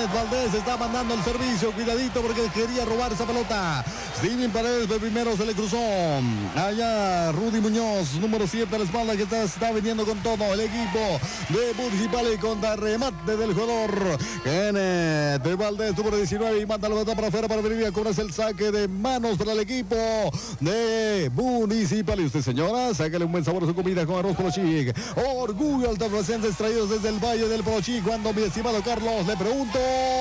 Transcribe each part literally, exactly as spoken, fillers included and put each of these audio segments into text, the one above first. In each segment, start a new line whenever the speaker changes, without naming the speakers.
James Valdés está mandando el servicio. Cuidadito porque quería robar esa pelota. Steven Paredes de primero se le cruzó. Allá Rudy Muñoz, número siete a la espalda, que está, está viniendo con todo el equipo de Municipal y contra remate del jugador Kenneth de Valdés, número diecinueve, y manda la pelota para afuera para venir a cobrarse el saque de manos para el equipo de Municipal. Y usted, señora, sáquele un buen sabor a su comida con arroz Polochic. Orgullo altaplacense extraídos desde el Valle del Polochic. Cuando, mi estimado Carlos, le pregunto,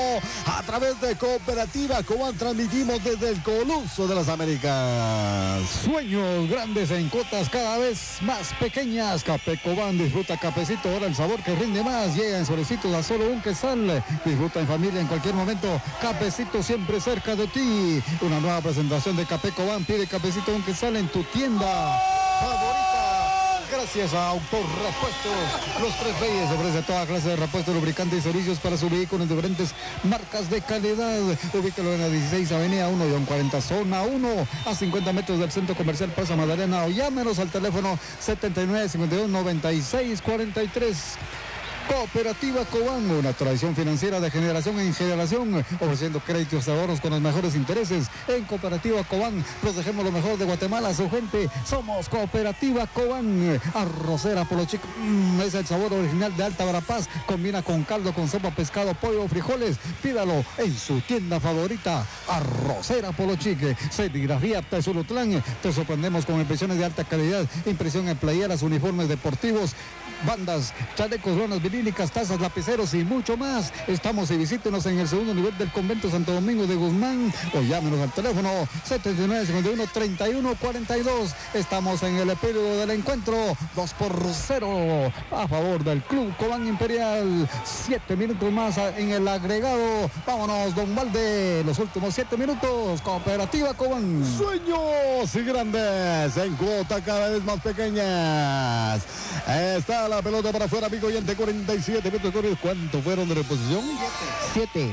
a través de Cooperativa Cobán transmitimos desde el Coluso de las Américas.
Sueños grandes en cotas cada vez más pequeñas. Café Cobán, disfruta cafecito, ahora el sabor que rinde más. Llega en solecitos a solo un quesal. Disfruta en familia en cualquier momento. Cafecito siempre cerca de ti. Una nueva presentación de Café Cobán. Pide cafecito un quesal en tu tienda favorita. Gracias a Autor Repuestos. Los Tres Reyes ofrece toda clase de repuestos, lubricantes y servicios para su vehículo en diferentes marcas de calidad. Ubícalo en la dieciséis Avenida uno cuarenta Zona uno, a cincuenta metros del Centro Comercial Plaza Magdalena, o llámenos al teléfono setenta y nueve cincuenta y dos noventa y seis cuarenta y tres. Cooperativa Cobán, una tradición financiera de generación en generación, ofreciendo créditos y ahorros con los mejores intereses. En Cooperativa Cobán, protegemos lo mejor de Guatemala, su gente. Somos Cooperativa Cobán. Arrocera Polochic, mmm, es el sabor original de Alta Verapaz. Combina con caldo, con sopa, pescado, pollo o frijoles. Pídalo en su tienda favorita. Arrocera Polochic. Serigrafía Tesulutlán. Te sorprendemos con impresiones de alta calidad. Impresión en playeras, uniformes deportivos, bandas, chalecos, lonas vinílicas, tazas, lapiceros y mucho más. Estamos y visítenos en el segundo nivel del Convento Santo Domingo de Guzmán, o llámenos al teléfono setenta y nueve cincuenta y uno treinta y uno cuarenta y dos. Estamos en el epílogo del encuentro, dos por cero a favor del Club Cobán Imperial. Siete minutos más en el agregado. Vámonos, don Valde, los últimos siete minutos. Cooperativa Cobán.
Sueños y grandes en cuota cada vez más pequeñas. Está la pelota para afuera, amigo oyente, cuarenta y siete minutos. ¿Cuánto fueron de reposición?
Siete.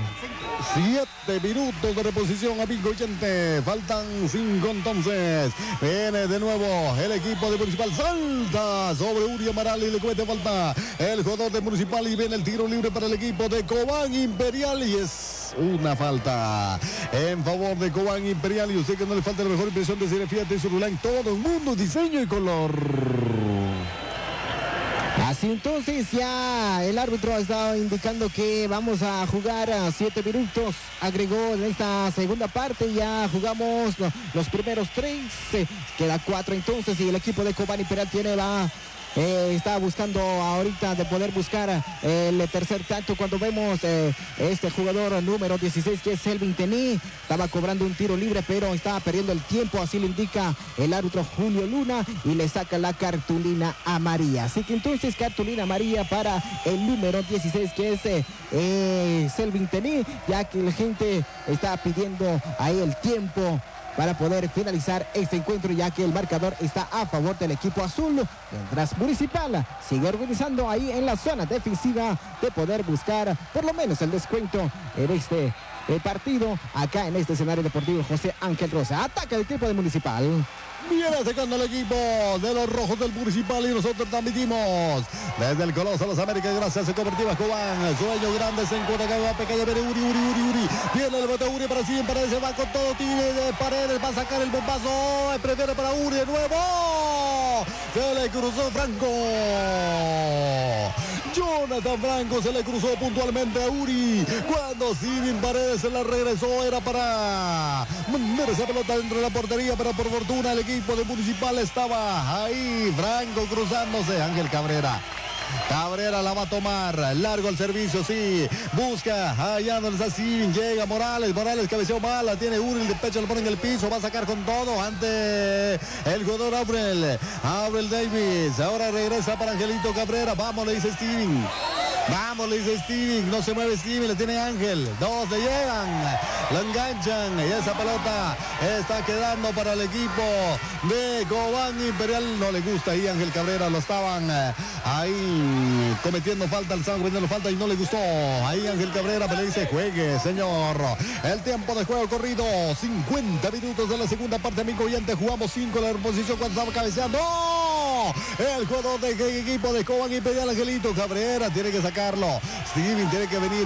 Siete minutos de reposición, amigo oyente. Faltan cinco entonces. Viene de nuevo el equipo de Municipal. Salta sobre Uri Amaral y le comete falta el jugador de Municipal. Y viene el tiro libre para el equipo de Cobán Imperial. Y es una falta en favor de Cobán Imperial. Y usted, que no le falta la mejor impresión de Cine Fiat y Surulán. Todo el mundo, diseño y color.
Así entonces ya el árbitro ha estado indicando que vamos a jugar a siete minutos. Agregó en esta segunda parte, ya jugamos los primeros tres. Queda cuatro entonces y el equipo de Cobán Imperial tiene la... Eh, está buscando ahorita de poder buscar eh, el tercer tanto, cuando vemos eh, este jugador número dieciséis, que es Elvin Tení. Estaba cobrando un tiro libre, pero estaba perdiendo el tiempo, así lo indica el árbitro Julio Luna, y le saca la cartulina amarilla. Así que entonces cartulina amarilla para el número dieciséis, que es eh, eh, Elvin Tení, ya que la gente está pidiendo ahí el tiempo para poder finalizar este encuentro, ya que el marcador está a favor del equipo azul. Mientras Municipal sigue organizando ahí en la zona defensiva de poder buscar por lo menos el descuento en este eh, partido, acá en este escenario deportivo José Ángel Rosa. Ataca el equipo de Municipal.
Viene atacando el equipo de los rojos del Municipal, y nosotros transmitimos desde el Coloso de las Américas, gracias a Cooperativa Cobán. Sueño grande, se encuentra acá, pequeña, viene Uri, Uri, Uri, Uri. Viene el bote Uri para sí, Paredes, se va con todo, tire de Paredes, va a sacar el bombazo, prefiere para Uri de nuevo. Se le cruzó Franco. Jonathan Franco se le cruzó puntualmente a Uri. Cuando Steven Paredes se la regresó, era para mandar esa pelota dentro de la portería, pero por fortuna el equipo de Municipal estaba ahí. Franco cruzándose, Ángel Cabrera. Cabrera la va a tomar, largo el servicio, sí, busca, allá donde está, sí, llega Morales, Morales cabeceó mal, la tiene Uri, el de pecho lo pone en el piso, va a sacar con todo ante el jugador Abrel, Abrel Davis, ahora regresa para Angelito Cabrera, vamos, le dice Steven, vamos, le dice Steven, no se mueve Steven, le tiene Ángel, dos le llegan, lo enganchan, y esa pelota está quedando para el equipo de Cobán Imperial. No le gusta ahí Ángel Cabrera, lo estaban ahí cometiendo falta, el estaban cometiendo falta y no le gustó ahí Ángel Cabrera, pero le dice juegue, señor. El tiempo de juego corrido, cincuenta minutos de la segunda parte, amigo oyente, jugamos cinco en la reposición cuando estaba cabeceando. ¡Oh! El jugador del equipo de Cobán Imperial, Angelito Cabrera, tiene que sacarlo. Steven tiene que venir.